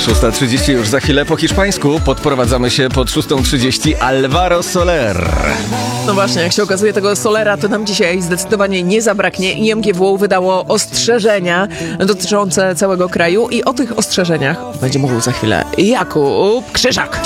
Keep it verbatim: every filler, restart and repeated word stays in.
szósta trzydzieści już za chwilę po hiszpańsku. Podprowadzamy się pod szóstą trzydzieści. Alvaro Soler. No właśnie, jak się okazuje, tego Solera to nam dzisiaj zdecydowanie nie zabraknie. I M G W wydało ostrzeżenia dotyczące całego kraju i o tych ostrzeżeniach będzie mówił za chwilę Jakub Krzyżak.